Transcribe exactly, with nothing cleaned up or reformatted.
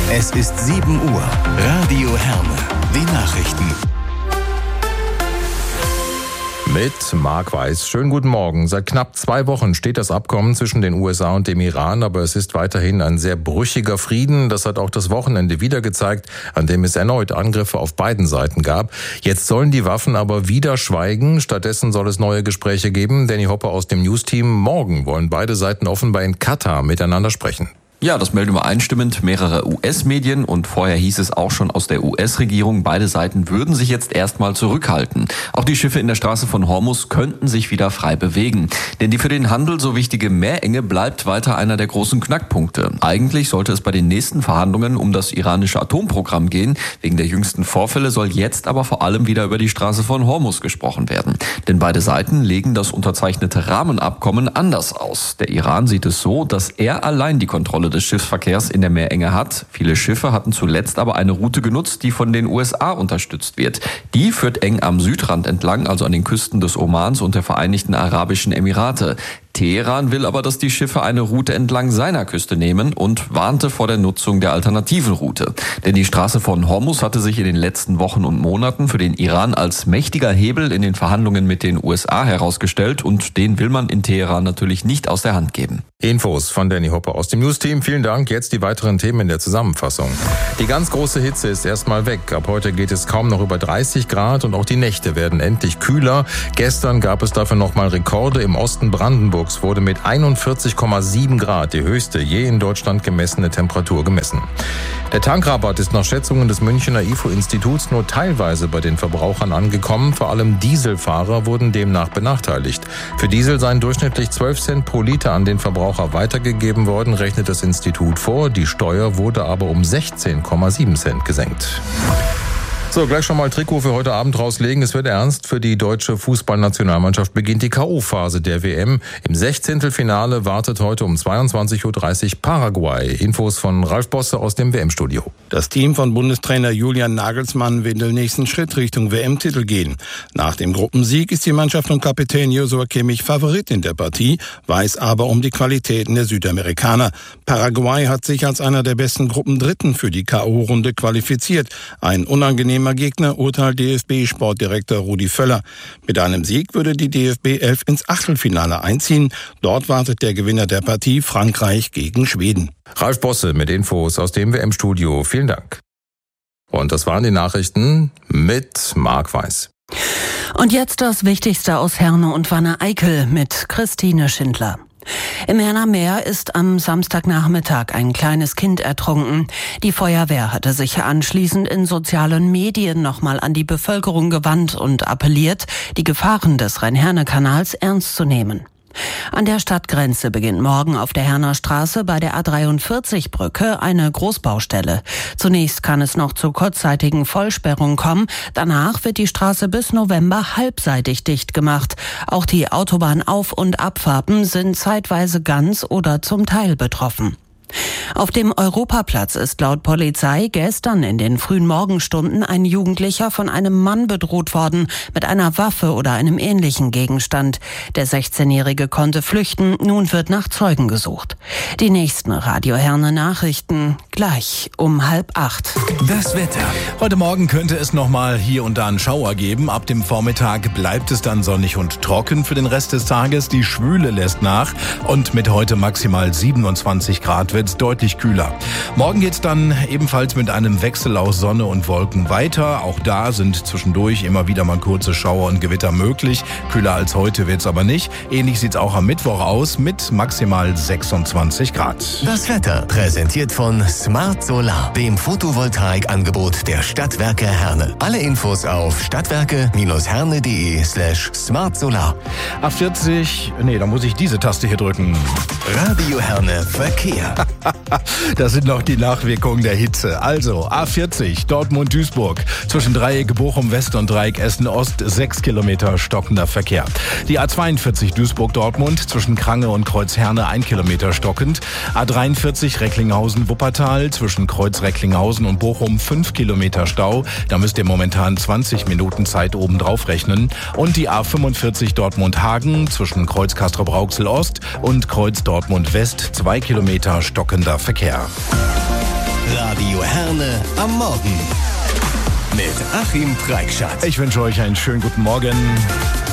Es ist sieben Uhr. Radio Herne. Die Nachrichten. Mit Marc Weiß. Schönen guten Morgen. Seit knapp zwei Wochen steht das Abkommen zwischen den U S A und dem Iran, aber es ist weiterhin ein sehr brüchiger Frieden. Das hat auch das Wochenende wieder gezeigt, an dem es erneut Angriffe auf beiden Seiten gab. Jetzt sollen die Waffen aber wieder schweigen. Stattdessen soll es neue Gespräche geben. Danny Hopper aus dem News-Team. Morgen wollen beide Seiten offenbar in Katar miteinander sprechen. Ja, das melden übereinstimmend mehrere U S-Medien und vorher hieß es auch schon aus der U S-Regierung, beide Seiten würden sich jetzt erstmal zurückhalten. Auch die Schiffe in der Straße von Hormuz könnten sich wieder frei bewegen. Denn die für den Handel so wichtige Meerenge bleibt weiter einer der großen Knackpunkte. Eigentlich sollte es bei den nächsten Verhandlungen um das iranische Atomprogramm gehen. Wegen der jüngsten Vorfälle soll jetzt aber vor allem wieder über die Straße von Hormuz gesprochen werden. Denn beide Seiten legen das unterzeichnete Rahmenabkommen anders aus. Der Iran sieht es so, dass er allein die Kontrolle des Schiffsverkehrs in der Meerenge hat. Viele Schiffe hatten zuletzt aber eine Route genutzt, die von den U S A unterstützt wird. Die führt eng am Südrand entlang, also an den Küsten des Omans und der Vereinigten Arabischen Emirate. Teheran will aber, dass die Schiffe eine Route entlang seiner Küste nehmen und warnte vor der Nutzung der alternativen Route. Denn die Straße von Hormuz hatte sich in den letzten Wochen und Monaten für den Iran als mächtiger Hebel in den Verhandlungen mit den U S A herausgestellt und den will man in Teheran natürlich nicht aus der Hand geben. Infos von Danny Hopper aus dem News-Team. Vielen Dank. Jetzt die weiteren Themen in der Zusammenfassung. Die ganz große Hitze ist erstmal weg. Ab heute geht es kaum noch über dreißig Grad und auch die Nächte werden endlich kühler. Gestern gab es dafür nochmal Rekorde. Im Osten Brandenburgs wurde mit einundvierzig Komma sieben Grad die höchste je in Deutschland gemessene Temperatur gemessen. Der Tankrabatt ist nach Schätzungen des Münchner I F O-Instituts nur teilweise bei den Verbrauchern angekommen. Vor allem Dieselfahrer wurden demnach benachteiligt. Für Diesel seien durchschnittlich zwölf Cent pro Liter an den Verbraucher weitergegeben worden, rechnet das Institut vor. Die Steuer wurde aber um sechzehn Komma sieben Cent gesenkt. So, gleich schon mal Trikot für heute Abend rauslegen. Es wird ernst. Für die deutsche Fußballnationalmannschaft beginnt die K O-Phase der W M. Im Sechzehntelfinale wartet heute um zweiundzwanzig Uhr dreißig Paraguay. Infos von Ralf Bosse aus dem W M-Studio. Das Team von Bundestrainer Julian Nagelsmann will den nächsten Schritt Richtung W M-Titel gehen. Nach dem Gruppensieg ist die Mannschaft und Kapitän Joshua Kimmich Favorit in der Partie, weiß aber um die Qualitäten der Südamerikaner. Paraguay hat sich als einer der besten Gruppendritten für die K O-Runde qualifiziert. Ein unangenehmer Gegner, urteilt D F B-Sportdirektor Rudi Völler. Mit einem Sieg würde die D F B elf ins Achtelfinale einziehen. Dort wartet der Gewinner der Partie Frankreich gegen Schweden. Ralf Bosse mit Infos aus dem W M-Studio. Vielen Dank. Und das waren die Nachrichten mit Marc Weiß. Und jetzt das Wichtigste aus Herne und Wanne-Eickel mit Christine Schindler. Im Herner Meer ist am Samstagnachmittag ein kleines Kind ertrunken. Die Feuerwehr hatte sich anschließend in sozialen Medien nochmal an die Bevölkerung gewandt und appelliert, die Gefahren des Rhein-Herne-Kanals ernst zu nehmen. An der Stadtgrenze beginnt morgen auf der Herner Straße bei der A dreiundvierzig Brücke eine Großbaustelle. Zunächst kann es noch zu kurzzeitigen Vollsperrungen kommen. Danach wird die Straße bis November halbseitig dicht gemacht. Auch die Autobahnauf- und Abfahrten sind zeitweise ganz oder zum Teil betroffen. Auf dem Europaplatz ist laut Polizei gestern in den frühen Morgenstunden ein Jugendlicher von einem Mann bedroht worden mit einer Waffe oder einem ähnlichen Gegenstand. Der sechzehnjährige konnte flüchten, nun wird nach Zeugen gesucht. Die nächsten Radio Herne Nachrichten gleich um halb acht. Das Wetter. Heute Morgen könnte es nochmal hier und da einen Schauer geben. Ab dem Vormittag bleibt es dann sonnig und trocken für den Rest des Tages. Die Schwüle lässt nach und mit heute maximal siebenundzwanzig Grad wird es deutlich kühler. Morgen geht's dann ebenfalls mit einem Wechsel aus Sonne und Wolken weiter. Auch da sind zwischendurch immer wieder mal kurze Schauer und Gewitter möglich. Kühler als heute wird's aber nicht. Ähnlich sieht's auch am Mittwoch aus mit maximal sechsundzwanzig Grad. Das Wetter präsentiert von Smart Solar, dem Photovoltaikangebot der Stadtwerke Herne. Alle Infos auf stadtwerke-herne.de slash smartsolar. A vierzig, nee, da muss ich diese Taste hier drücken. Radio Herne Verkehr. Das sind noch die Nachwirkungen der Hitze. Also A vierzig Dortmund-Duisburg zwischen Dreieck Bochum-West und Dreieck Essen-Ost sechs Kilometer stockender Verkehr. Die A zweiundvierzig Duisburg-Dortmund zwischen Krange und Kreuz-Herne ein Kilometer stockend. A dreiundvierzig Recklinghausen-Wuppertal zwischen Kreuz-Recklinghausen und Bochum fünf Kilometer Stau. Da müsst ihr momentan zwanzig Minuten Zeit obendrauf rechnen. Und die A fünfundvierzig Dortmund-Hagen zwischen Kreuz Castrop-Rauxel Ost und Kreuz Dortmund West zwei Kilometer stockender Verkehr. Radio Herne am Morgen. Mit Achim Preikschat. Ich wünsche euch einen schönen guten Morgen.